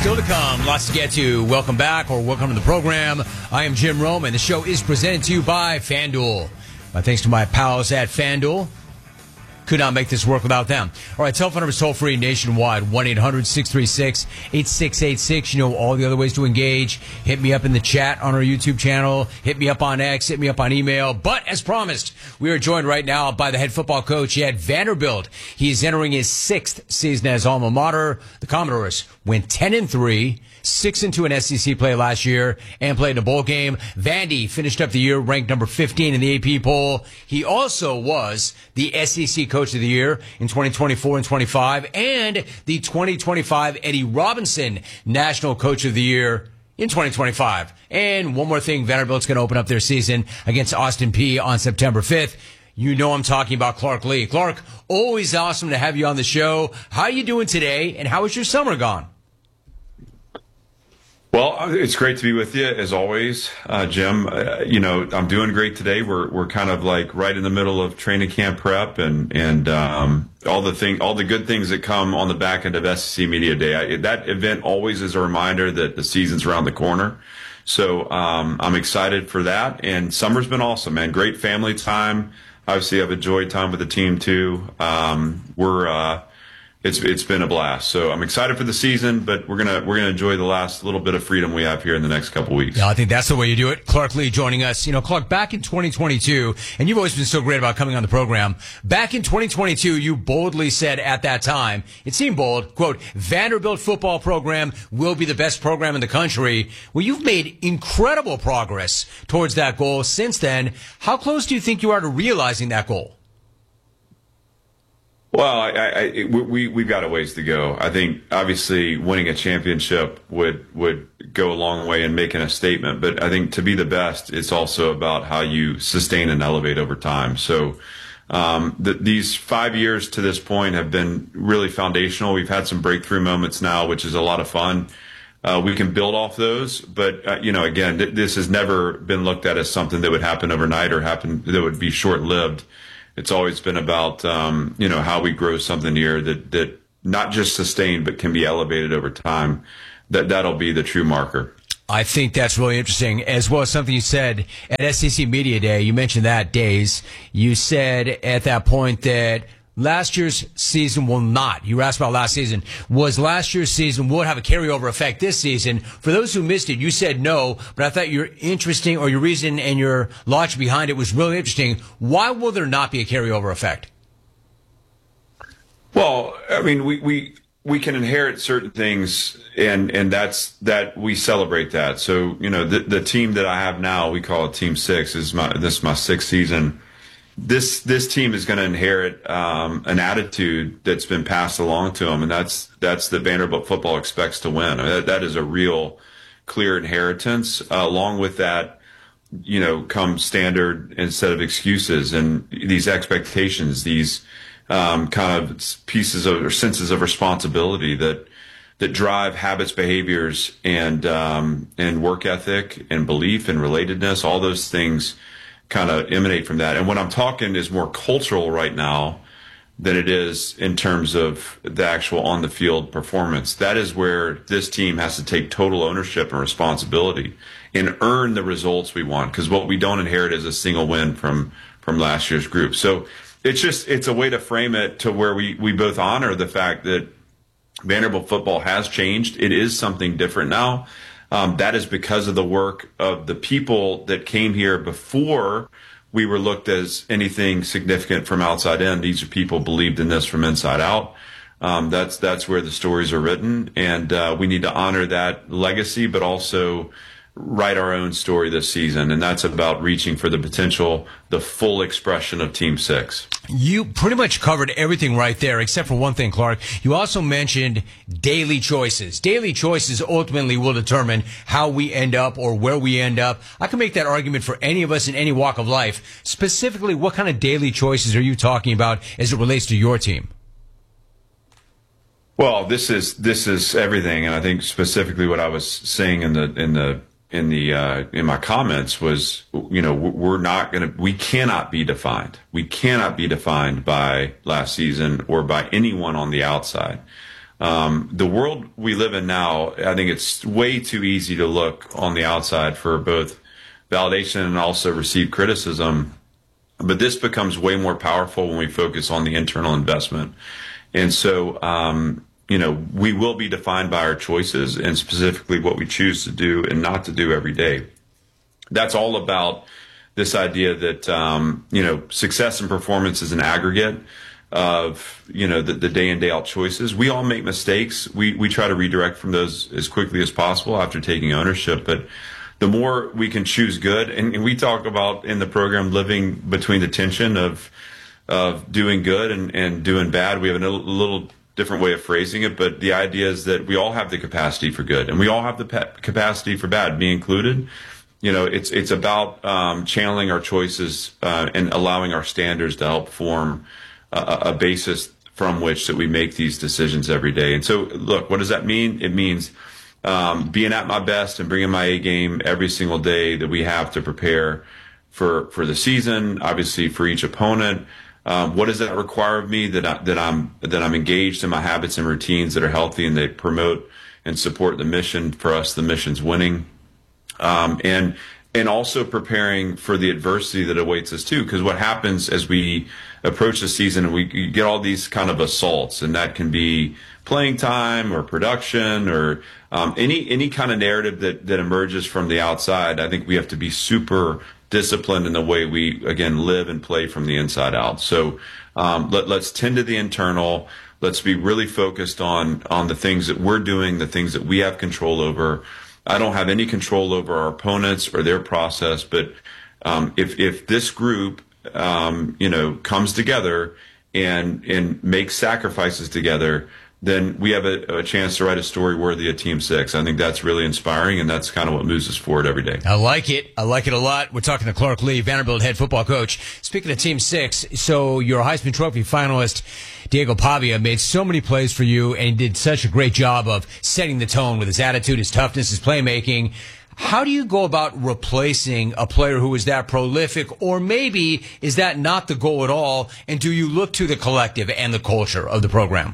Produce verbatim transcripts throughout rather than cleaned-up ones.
Still to come, lots to get to. Welcome back or welcome to the program. I am Jim Rome, and the show is presented to you by FanDuel. My thanks to my pals at FanDuel. Could not make this work without them. All right, telephone number is toll free nationwide, one eight hundred six three six eight six eight six. You know all the other ways to engage. Hit me up in the chat on our YouTube channel. Hit me up on X. Hit me up on email. But as promised, we are joined right now by the head football coach at Vanderbilt. He is entering his sixth season as alma mater. The Commodores went ten and three. Six and two in S E C play last year and played in a bowl game. Vandy finished up the year ranked number fifteen in the A P poll. He also was the S E C Coach of the Year in twenty twenty-four and twenty-five and the twenty twenty-five Eddie Robinson National Coach of the Year in twenty twenty-five. And one more thing, Vanderbilt's going to open up their season against Austin Peay on September fifth. You know I'm talking about Clark Lea. Clark, always awesome to have you on the show. How are you doing today, and how has your summer gone? Well, it's great to be with you as always, uh, Jim. Uh, you know, I'm doing great today. We're we're kind of like right in the middle of training camp prep and and um, all the thing, all the good things that come on the back end of S E C Media Day. I, that event always is a reminder that the season's around the corner. So um, I'm excited for that. And summer's been awesome, man. Great family time. Obviously, I've enjoyed time with the team too. Um, we're uh, It's it's been a blast. So I'm excited for the season, but we're gonna we're gonna enjoy the last little bit of freedom we have here in the next couple weeks. Yeah, I think that's the way you do it. Clark Lea joining us. You know, Clark, back in twenty twenty-two, and you've always been so great about coming on the program. Back in twenty twenty-two, you boldly said at that time, it seemed bold, quote, Vanderbilt football program will be the best program in the country. Well, you've made incredible progress towards that goal since then. How close do you think you are to realizing that goal? Well, I, I, we, we've got a ways to go. I think obviously winning a championship would, would go a long way in making a statement. But I think to be the best, it's also about how you sustain and elevate over time. So um, the, these five years to this point have been really foundational. We've had some breakthrough moments now, which is a lot of fun. Uh, we can build off those. But, uh, you know, again, th- this has never been looked at as something that would happen overnight or happen that would be short-lived. It's always been about, um, you know, how we grow something here that, that not just sustained, but can be elevated over time. That, that'll be the true marker. I think that's really interesting, as well as something you said at S E C Media Day. You mentioned that, Days. You said at that point that last year's season will not. You were asked about last season. Was last year's season will have a carryover effect this season? For those who missed it, you said no, but I thought your interesting or your reason and your logic behind it was really interesting. Why will there not be a carryover effect? Well, I mean, we, we, we can inherit certain things and, and that's, that we celebrate that. So, you know, the, the team that I have now, we call it Team Six, this is my, this is my sixth season. This this team is going to inherit um, an attitude that's been passed along to them, and that's that's that Vanderbilt football expects to win. I mean, that, that is a real clear inheritance. Uh, along with that, you know, come standard instead of excuses, and these expectations, these um, kind of pieces of or senses of responsibility that that drive habits, behaviors, and um, and work ethic, and belief, and relatedness. All those things kind of emanate from that. And what I'm talking is more cultural right now than it is in terms of the actual on the field performance. That is where this team has to take total ownership and responsibility and earn the results we want. Because what we don't inherit is a single win from, from last year's group. So it's just, it's a way to frame it to where we, we both honor the fact that Vanderbilt football has changed. It is something different now. Um, that is because of the work of the people that came here before we were looked as anything significant from outside in. These are people believed in this from inside out. Um, that's that's where the stories are written, and uh, we need to honor that legacy, but also write our own story this season, and that's about reaching for the potential, the full expression of Team Six. You pretty much covered everything right there, except for one thing, Clark. You also mentioned daily choices. Daily choices ultimately will determine how we end up or where we end up. I can make that argument for any of us in any walk of life. Specifically, what kind of daily choices are you talking about as it relates to your team? Well, this is this is everything, and I think specifically what I was saying in the in the in the uh, in my comments was, you know, we're not going to, we cannot be defined. We cannot be defined by last season or by anyone on the outside. Um, the world we live in now, I think it's way too easy to look on the outside for both validation and also receive criticism. But this becomes way more powerful when we focus on the internal investment. And so, um, you know, we will be defined by our choices and specifically what we choose to do and not to do every day. That's all about this idea that, um, you know, success and performance is an aggregate of, you know, the, the day in, day out choices. We all make mistakes. We, we try to redirect from those as quickly as possible after taking ownership. But the more we can choose good, and, and we talk about in the program living between the tension of, of doing good and, and doing bad. We have a little different way of phrasing it, but the idea is that we all have the capacity for good and we all have the pa- capacity for bad, me included. You know, it's, it's about, um, channeling our choices, uh, and allowing our standards to help form a, a basis from which that we make these decisions every day. And so, look, what does that mean? It means, um, being at my best and bringing my A game every single day that we have to prepare for, for the season, obviously for each opponent. Um, what does that require of me? That I, that I'm that I'm engaged in my habits and routines that are healthy and they promote and support the mission. For us, the mission's winning, um, and and also preparing for the adversity that awaits us too. Because what happens as we approach the season, we get all these kind of assaults, and that can be playing time or production or um, any any kind of narrative that that emerges from the outside. I think we have to be super disciplined in the way we, again, live and play from the inside out. So um, let, let's tend to the internal. Let's be really focused on on the things that we're doing, the things that we have control over. I don't have any control over our opponents or their process, but um, if if this group, um, you know, comes together and and makes sacrifices together, then we have a, a chance to write a story worthy of Team Six. I think that's really inspiring, and that's kind of what moves us forward every day. I like it. I like it a lot. We're talking to Clark Lea, Vanderbilt head football coach. Speaking of Team Six, so your Heisman Trophy finalist, Diego Pavia, made so many plays for you and did such a great job of setting the tone with his attitude, his toughness, his playmaking. How do you go about replacing a player who is that prolific, or maybe is that not the goal at all, and do you look to the collective and the culture of the program?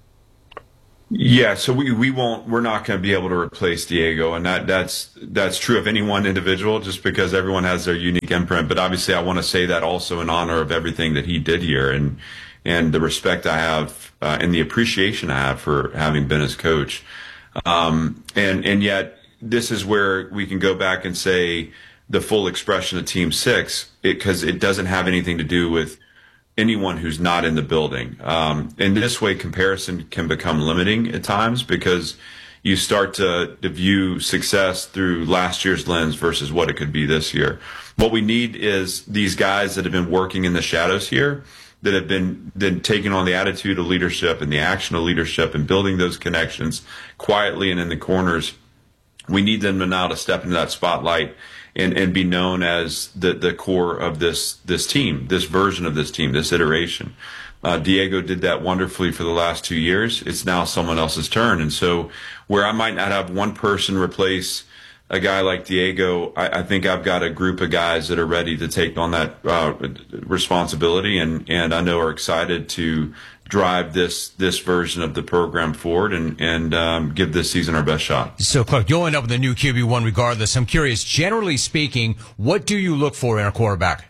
Yeah, so we, we won't, we're not going to be able to replace Diego, and that, that's, that's true of any one individual just because everyone has their unique imprint. But obviously I want to say that also in honor of everything that he did here and, and the respect I have, uh, and the appreciation I have for having been his coach. Um, and, and yet this is where we can go back and say the full expression of Team Six, because it, it doesn't have anything to do with anyone who's not in the building. Um, in this way, comparison can become limiting at times because you start to, to view success through last year's lens versus what it could be this year. What we need is these guys that have been working in the shadows here, that have been then taking on the attitude of leadership and the action of leadership and building those connections quietly and in the corners. We need them to now to step into that spotlight and, and be known as the, the core of this, this team, this version of this team, this iteration. Uh, Diego did that wonderfully for the last two years. It's now someone else's turn. And so where I might not have one person replace a guy like Diego, I, I think I've got a group of guys that are ready to take on that uh, responsibility and, and I know are excited to drive this this version of the program forward and, and um, give this season our best shot. So, Clark, you'll end up with a new Q B one regardless. I'm curious, generally speaking, what do you look for in a quarterback?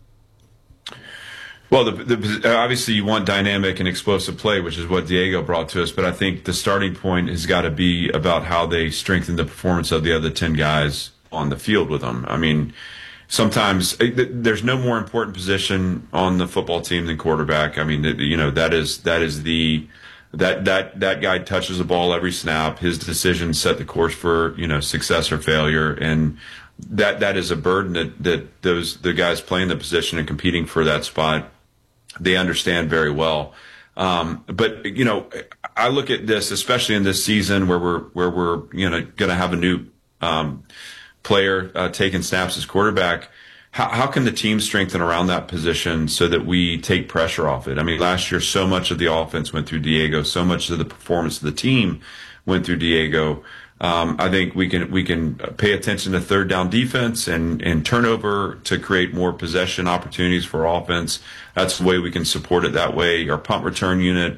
Well, the, the, obviously you want dynamic and explosive play, which is what Diego brought to us. But I think the starting point has got to be about how they strengthen the performance of the other ten guys on the field with them. I mean, sometimes there's no more important position on the football team than quarterback. I mean, you know, that is that is the that that that guy touches the ball every snap. His decisions set the course for, you know, success or failure, and that that is a burden that that those the guys playing the position and competing for that spot, they understand very well. Um, but you know, I look at this, especially in this season where we're where we're you know going to have a new um, player uh, taking snaps as quarterback. How, how can the team strengthen around that position so that we take pressure off it? I mean, last year so much of the offense went through Diego, so much of the performance of the team went through Diego. Um, I think we can we can pay attention to third down defense and, and turnover to create more possession opportunities for offense. That's the way we can support it that way. Our punt return unit,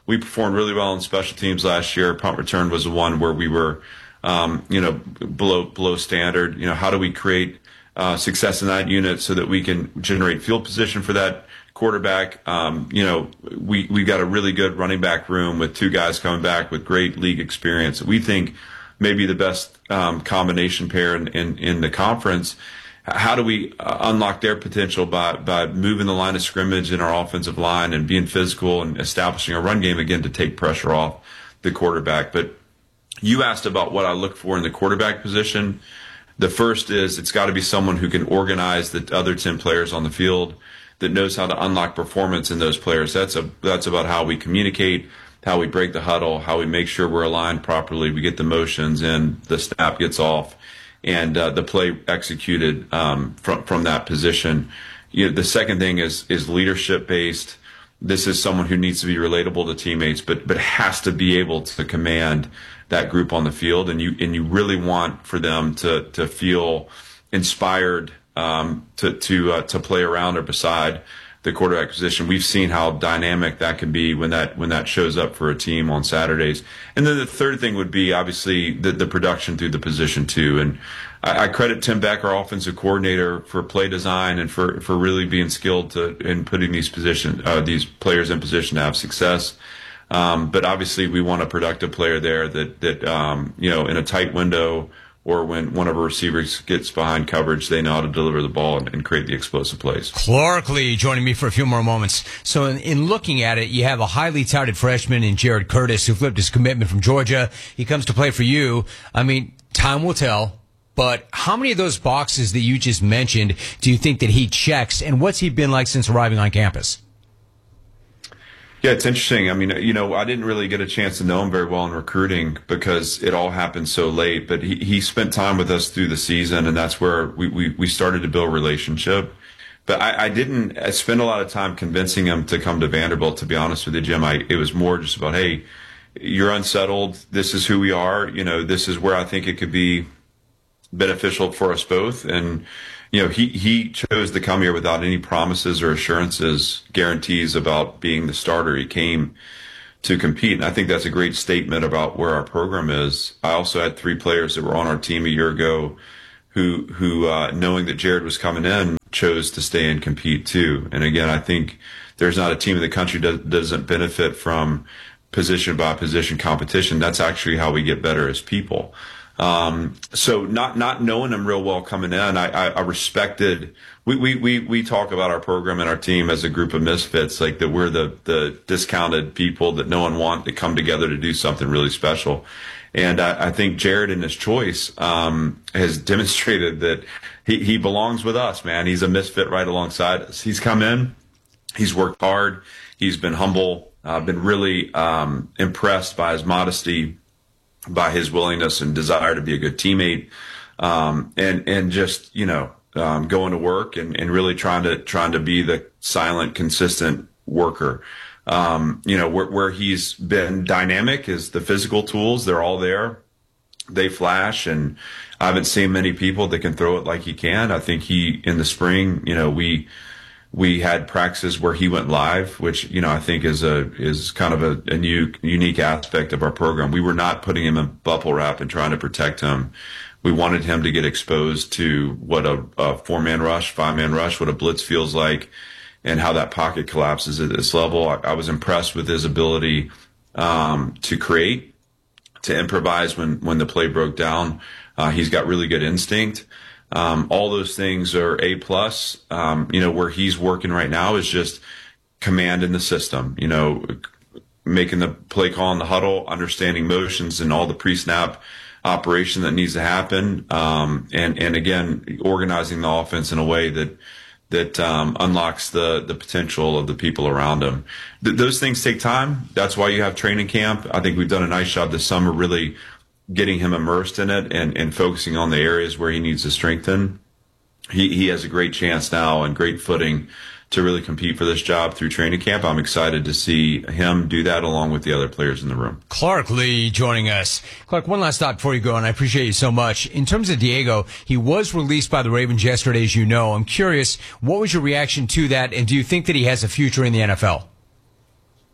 we performed really well on special teams last year. Punt return was the one where we were, um, you know, below below standard. You know, how do we create uh, success in that unit so that we can generate field position for that quarterback? Um, you know, we we got a really good running back room with two guys coming back with great league experience. We think maybe the best um, combination pair in, in in the conference. How do we uh, unlock their potential by, by moving the line of scrimmage in our offensive line and being physical and establishing a run game again to take pressure off the quarterback? But you asked about what I look for in the quarterback position. The first is it's got to be someone who can organize the other ten players on the field, that knows how to unlock performance in those players. That's a that's about how we communicate, how we break the huddle, how we make sure we're aligned properly, we get the motions in, the snap gets off, and uh, the play executed um, from from that position. You know, the second thing is is leadership based. This is someone who needs to be relatable to teammates, but but has to be able to command that group on the field. And you and you really want for them to to feel inspired um, to to uh, to play around or beside the quarterback position. We've seen how dynamic that can be when that when that shows up for a team on Saturdays. And then the third thing would be obviously the, the production through the position too. And I, I credit Tim Beck, our offensive coordinator, for play design and for, for really being skilled to in putting these position uh, these players in position to have success. Um, but obviously we want a productive player there that that um, you know, in a tight window, or when one of our receivers gets behind coverage, they know how to deliver the ball and, and create the explosive plays. Clark Lee joining me for a few more moments. So in, in looking at it, you have a highly touted freshman in Jared Curtis who flipped his commitment from Georgia. He comes to play for you. I mean, time will tell. But how many of those boxes that you just mentioned do you think that he checks? And what's he been like since arriving on campus? Yeah, it's interesting. I mean, you know, I didn't really get a chance to know him very well in recruiting because it all happened so late. But he, he spent time with us through the season, and that's where we, we, we started to build a relationship. But I, I didn't I spend a lot of time convincing him to come to Vanderbilt, to be honest with you, Jim. I, it was more just about, hey, you're unsettled. This is who we are. You know, this is where I think it could be beneficial for us both. And you know, he, he chose to come here without any promises or assurances, guarantees about being the starter. He came to compete. And I think that's a great statement about where our program is. I also had three players that were on our team a year ago who, who, uh, knowing that Jared was coming in, chose to stay and compete too. And again, I think there's not a team in the country that doesn't benefit from position by position competition. That's actually how we get better as people. Um, so not, not knowing him real well coming in, I, I, I respected, we, we, we, we talk about our program and our team as a group of misfits, like that we're the, the discounted people that no one wants to come together to do something really special. And I, I think Jared in his choice, um, has demonstrated that he, he belongs with us, man. He's a misfit right alongside us. He's come in, he's worked hard, he's been humble, I've uh, been really, um, impressed by his modesty, by his willingness and desire to be a good teammate, um, and and just you know um, going to work and, and really trying to trying to be the silent, consistent worker. Um, you know where where he's been dynamic is the physical tools. They're all there. They flash, and I haven't seen many people that can throw it like he can. I think he in the spring, you know, we. We had practices where he went live, which, you know, I think is a, is kind of a, a new, unique aspect of our program. We were not putting him in bubble wrap and trying to protect him. We wanted him to get exposed to what a, a four man rush, five man rush, what a blitz feels like, and how that pocket collapses at this level. I, I was impressed with his ability, um, to create, to improvise when, when the play broke down. Uh, he's got really good instinct. Um, all those things are A plus. Um, you know, where he's working right now is just command in the system, you know, making the play call in the huddle, understanding motions and all the pre-snap operation that needs to happen. Um, and, and again, organizing the offense in a way that, that, um, unlocks the, the potential of the people around him. Th- those things take time. That's why you have training camp. I think we've done a nice job this summer, really getting him immersed in it and, and focusing on the areas where he needs to strengthen. He, he has a great chance now and great footing to really compete for this job through training camp. I'm excited to see him do that along with the other players in the room. Clark Lee joining us. Clark, one last thought before you go, and I appreciate you so much. In terms of Diego, he was released by the Ravens yesterday, as you know. I'm curious, what was your reaction to that, and do you think that he has a future in the N F L?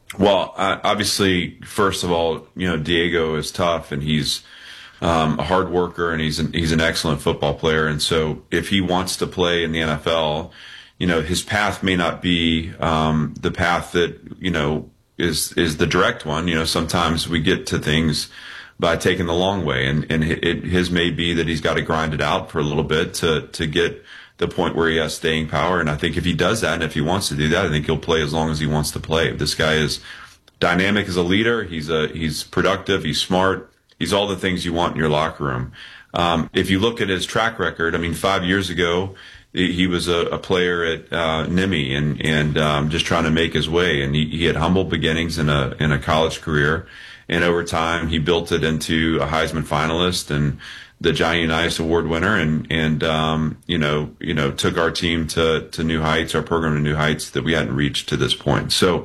Well, uh, obviously, first of all, you know, Diego is tough, and he's um, a hard worker, and he's an, he's an excellent football player. And so if he wants to play in the N F L, you know, his path may not be um, the path that, you know, is is the direct one. You know, sometimes we get to things by taking the long way, and, and it, his may be that he's got to grind it out for a little bit to to get the point where he has staying power. And I think if he does that, and if he wants to do that, I think he'll play as long as he wants to play. This guy is dynamic as a leader. He's a he's productive. He's smart. He's all the things you want in your locker room. Um, if you look at his track record, I mean, five years ago, he was a, a player at uh, N M I and and um, just trying to make his way. And he, he had humble beginnings in a in a college career, and over time he built it into a Heisman finalist and the Johnny Unitas Award winner, and and um, you know you know took our team to to new heights, our program to new heights that we hadn't reached to this point. So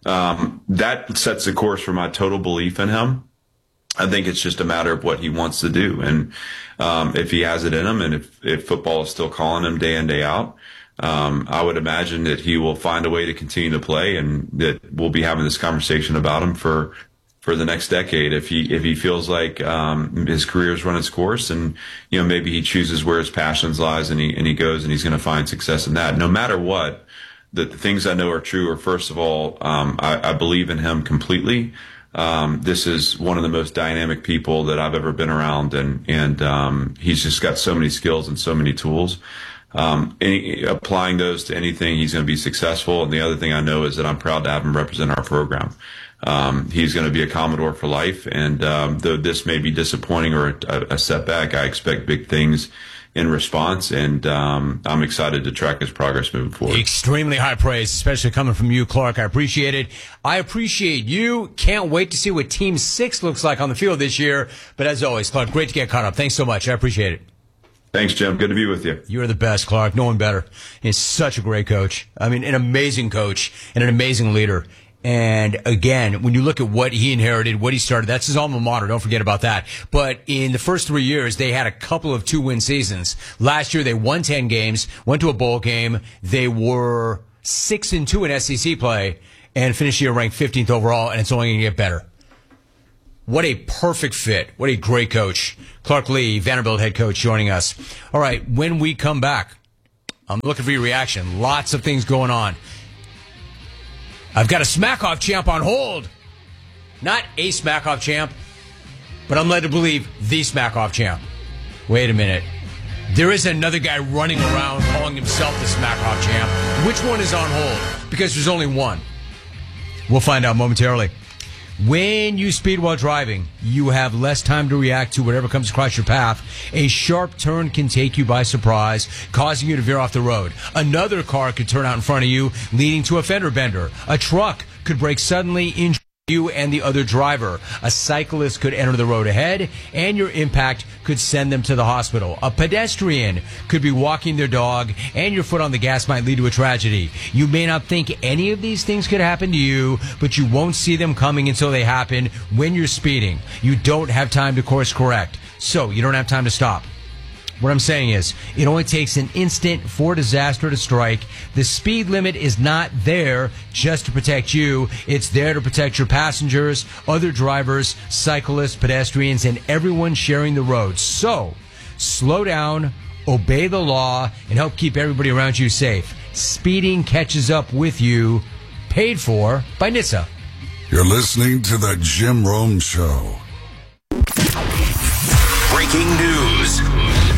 um, that sets the course for my total belief in him. I think it's just a matter of what he wants to do, and um, if he has it in him, and if if football is still calling him day in day out, um, I would imagine that he will find a way to continue to play, and that we'll be having this conversation about him for. for the next decade, if he if he feels like um, his career's run its course, and you know maybe he chooses where his passions lies, and he and he goes and he's going to find success in that. No matter what, the, the things I know are true are, first of all, um, I, I believe in him completely. Um, this is one of the most dynamic people that I've ever been around, and and um, he's just got so many skills and so many tools. Um, any, applying those to anything, he's going to be successful. And the other thing I know is that I'm proud to have him represent our program. Um, he's going to be a Commodore for life. And um, though this may be disappointing or a, a setback, I expect big things in response. And um, I'm excited to track his progress moving forward. Extremely high praise, especially coming from you, Clark. I appreciate it. I appreciate you. Can't wait to see what Team six looks like on the field this year. But as always, Clark, great to get caught up. Thanks so much. I appreciate it. Thanks, Jim. Good to be with you. You're the best, Clark. No one better. He's such a great coach. I mean, an amazing coach and an amazing leader. And again, when you look at what he inherited, what he started, that's his alma mater. Don't forget about that. But in the first three years, they had a couple of two-win seasons. Last year, they won ten games, went to a bowl game. They were six and two in S E C play and finished the year ranked fifteenth overall, and it's only going to get better. What a perfect fit. What a great coach. Clark Lea, Vanderbilt head coach, joining us. All right, when we come back, I'm looking for your reaction. Lots of things going on. I've got a Smack-Off champ on hold. Not a Smack-Off champ, but I'm led to believe the Smack-Off champ. Wait a minute. There is another guy running around calling himself the Smack-Off champ. Which one is on hold? Because there's only one. We'll find out momentarily. When you speed while driving, you have less time to react to whatever comes across your path. A sharp turn can take you by surprise, causing you to veer off the road. Another car could turn out in front of you, leading to a fender bender. A truck could brake suddenly, injure you and the other driver. A cyclist could enter the road ahead, and your impact could send them to the hospital. A pedestrian could be walking their dog, and your foot on the gas might lead to a tragedy. You may not think any of these things could happen to you, but you won't see them coming until they happen when you're speeding. You don't have time to course correct, so you don't have time to stop. What I'm saying is, it only takes an instant for disaster to strike. The speed limit is not there just to protect you. It's there to protect your passengers, other drivers, cyclists, pedestrians, and everyone sharing the road. So, slow down, obey the law, and help keep everybody around you safe. Speeding catches up with you. Paid for by N H T S A. You're listening to The Jim Rome Show. Breaking news.